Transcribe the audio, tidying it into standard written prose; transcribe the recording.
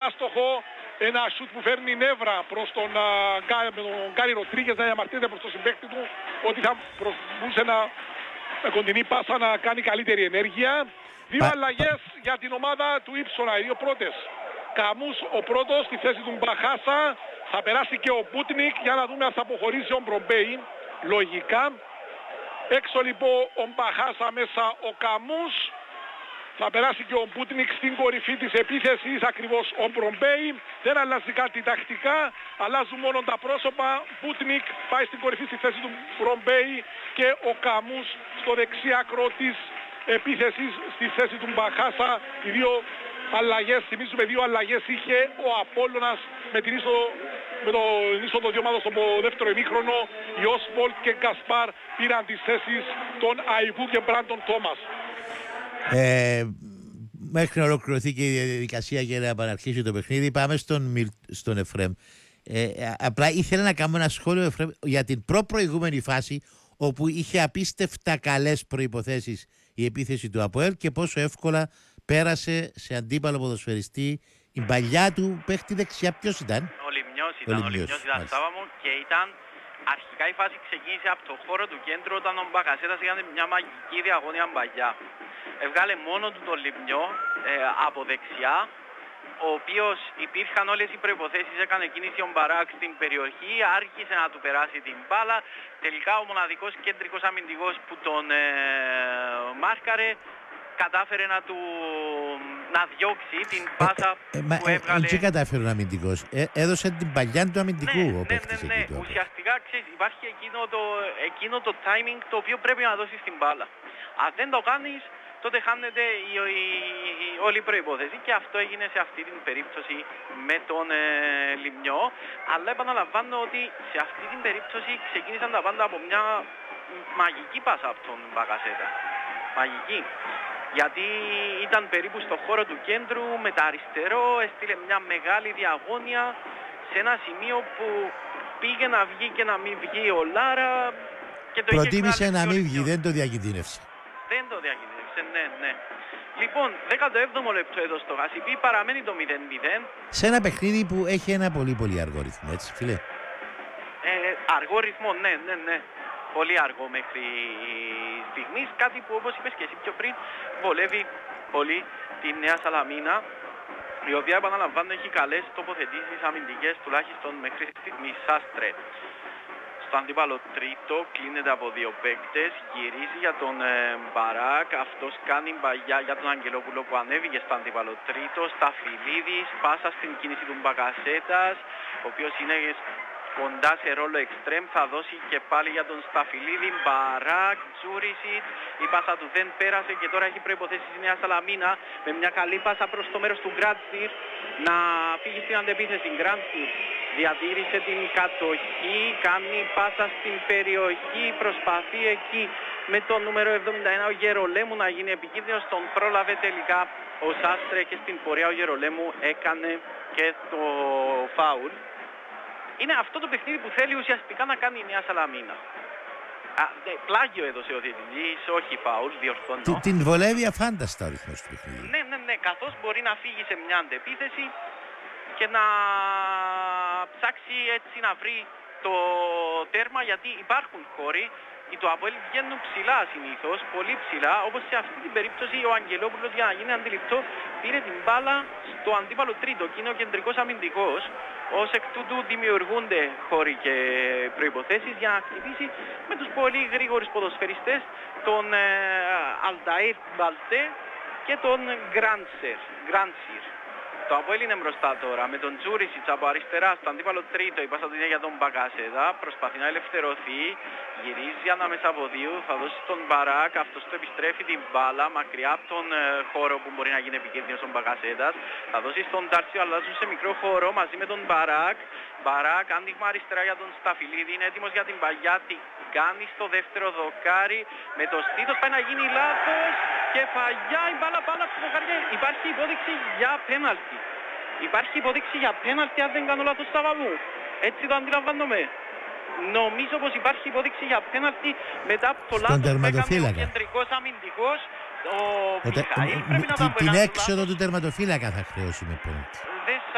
άστοχο. Ένα σουτ που φέρνει νεύρα προς τον Γκάρι Ροντρίγκες να διαμαρτύρεται προς τον συμπαίκτη του ότι θα μπορούσε με κοντινή πάσα να κάνει καλύτερη ενέργεια. Δύο αλλαγές για την ομάδα του Ύψονα, οι δύο πρώτες. Καμούς ο πρώτος στη θέση του Μπαχάσα, θα περάσει και ο Πουτνίκ για να δούμε αν θα αποχωρήσει ο Μπρομπέι, λογικά. Έξω λοιπόν ο Μπαχάσα, μέσα ο Καμούς. Θα περάσει και ο Πουτνίκ στην κορυφή της επίθεσης, ακριβώς ο Μπρομπέι. Δεν αλλάζει κάτι τακτικά, αλλάζουν μόνο τα πρόσωπα. Πουτνίκ πάει στην κορυφή στη θέση του Μπρομπέι και ο Καμούς στο δεξί άκρο της επίθεσης στη θέση του Μπαχάσα. Οι δύο αλλαγές, θυμίζουμε, δύο αλλαγές είχε ο Απόλλωνας με την είσοδο δύο ομάδων στο δεύτερο ημίχρονο. Οι Όσβολτ και Γκασπάρ πήραν τις θέσεις των Αϊβού και Μπράντον Τόμας. Μέχρι να ολοκληρωθεί και η διαδικασία για να επαναρχίσει το παιχνίδι, πάμε στον Εφρέμ. Απλά ήθελα να κάνω ένα σχόλιο, Εφρέμ, για την προηγούμενη φάση, όπου είχε απίστευτα καλές προϋποθέσεις η επίθεση του ΑΠΟΕΛ και πόσο εύκολα πέρασε σε αντίπαλο ποδοσφαιριστή η παλιά του παίχτη δεξιά. Ποιος ήταν? Ο Λιμνιός ήταν Σάββαμο και ήταν... Αρχικά η φάση ξεκίνησε από το χώρο του κέντρου όταν ο Μπακασέτας έκανε μια μαγική διαγώνια μπαγιά. Έβγαλε μόνο του τον Λιμνιό από δεξιά, ο οποίος υπήρχαν όλες οι προϋποθέσεις, έκανε κίνηση ο Μπαράκ στην περιοχή, άρχισε να του περάσει την μπάλα. Τελικά ο μοναδικός κεντρικός αμυντικός που τον μάρκαρε κατάφερε να διώξει την πάσα που έβγαλε. Τι κατάφερε ο αμυντικός? Έδωσε την παλιά του αμυντικού ο παίκτης εκεί. Ουσιαστικά ξέρεις, υπάρχει εκείνο το timing το οποίο πρέπει να δώσεις την μπάλα. Αν δεν το κάνεις, τότε χάνεται όλη η προϋπόθεση και αυτό έγινε σε αυτή την περίπτωση με τον Λιμνιό. Αλλά επαναλαμβάνω ότι σε αυτή την περίπτωση ξεκίνησαν τα πάντα από μια μαγική πάσα από τον Μπακασέτα. Μαγική. Γιατί ήταν περίπου στο χώρο του κέντρου, με τα αριστερό, έστειλε μια μεγάλη διαγώνια σε ένα σημείο που πήγε να βγει και να μην βγει ο Λάρα. Και το προτίμησε να μην βγει, δεν το διακινδύνευσε. Δεν το διακινδύνευσε, ναι. Λοιπόν, 17ο λεπτό εδώ στο Γασιπί, παραμένει το 0-0. Σε ένα παιχνίδι που έχει ένα πολύ αργό ρυθμό, έτσι φίλε? Αργό ρυθμό, ναι. Πολύ αργό μέχρι στιγμής, κάτι που όπως είπες και εσύ πιο πριν βολεύει πολύ τη Νέα Σαλαμίνα, η οποία επαναλαμβάνω έχει καλές τοποθετήσεις αμυντικές τουλάχιστον μέχρι στιγμής. Σάστρε στο αντίπαλο τρίτο, κλείνεται από δύο παίκτες, γυρίζει για τον Μπαράκ, αυτός κάνει μπαγιά για τον Αγγελόπουλο που ανέβηκε στο αντίπαλο τρίτο. Σταφυλίδης, πάσα στην κίνηση του Μπακασέτας, ο οποίος είναι κοντά σε ρόλο εξτρέμ, θα δώσει και πάλι για τον Σταφυλίδη. Μπαράκ, Τζούρισιτ, η πάσα του δεν πέρασε και τώρα έχει προϋποθέσεις η Νέα Σαλαμίνα με μια καλή πάσα προς το μέρος του Γκράντσιρ να φύγει στην αντεπίθεση. Γκράντσιρ διατήρησε την κατοχή, κάνει πάσα στην περιοχή, προσπαθεί εκεί με το νούμερο 71 ο Γερολέμου να γίνει επικίνδυνος, τον πρόλαβε τελικά ο Σάστρε και στην πορεία ο Γερολέμου έκανε και το φάουλ. Είναι αυτό το παιχνίδι που θέλει ουσιαστικά να κάνει η Νέα Σαλαμίνα. Πλάγιο έδωσε ο διαιτητής, όχι φάουλ, διορθώνω. Την βολεύει αφάνταστα ο ρυθμός του παιχνιδιού. Ναι, καθώς μπορεί να φύγει σε μια αντεπίθεση και να ψάξει έτσι να βρει το τέρμα, γιατί υπάρχουν χώροι. Οι του ΑΠΟΕΛ βγαίνουν ψηλά συνήθως, πολύ ψηλά, όπως σε αυτή την περίπτωση ο Αγγελόπουλος, για να γίνει αντιληπτό, πήρε την μπάλα στο αντίπαλο τρίτο και είναι ο κεντρικός αμυντικός. Ως εκ τούτου δημιουργούνται χώροι και προϋποθέσεις για να χτυπήσει με τους πολύ γρήγορους ποδοσφαιριστές, τον Αλταΐρ Μπαλτέ και τον Γκράντσιρ. Το ΑΠΟΕΛ είναι μπροστά τώρα με τον Τζούρισιτς από αριστερά στο αντίπαλο τρίτο. Η πάσα του είναι για τον Μπακασέτα. Προσπαθεί να ελευθερωθεί. Γυρίζει ανάμεσα από δύο. Θα δώσει στον Μπαράκ. Αυτός το επιστρέφει την μπάλα μακριά από τον χώρο που μπορεί να γίνει επικίνδυνος ο Μπακασέτας. Θα δώσει στον Τάρσιο. Αλλάζουν σε μικρό χώρο μαζί με τον Μπαράκ. Μπαράκ, άνοιγμα αριστερά για τον Σταφυλίδη. Είναι έτοιμος για την παγιά. Τι κάνει στο δεύτερο δοκάρι. Με το στήθος πάει να γίνει λάθος. Και φαγιά η μπάλα στο δοκάρι. Υπάρχει υπόδειξη για πέναλτι. Υπάρχει υπόδειξη για πέναλτι, αν δεν κάνω λάθος, Σαββαμού. Έτσι το αντιλαμβάνομαι. Νομίζω πως υπάρχει υπόδειξη για πέναλτι μετά από το λάθος που έκανε ο κεντρικός αμυντικός. Ο Μιχαήλ πρέπει να ήταν την έξοδο του τερματοφύλακα θα χρεώσει με πέναλτι.